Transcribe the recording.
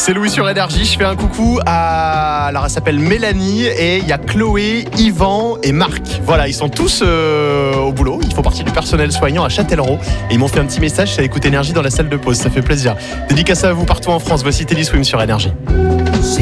C'est Louis sur Énergie. Je fais un coucou à... Alors, elle s'appelle Mélanie et il y a Chloé, Yvan et Marc. Voilà, ils sont tous au boulot. Ils font partie du personnel soignant à Châtellerault. Et ils m'ont fait un petit message. Ça écoute Énergie dans la salle de pause. Ça fait plaisir. Dédicace à vous partout en France. Voici Teddy Swim sur Énergie.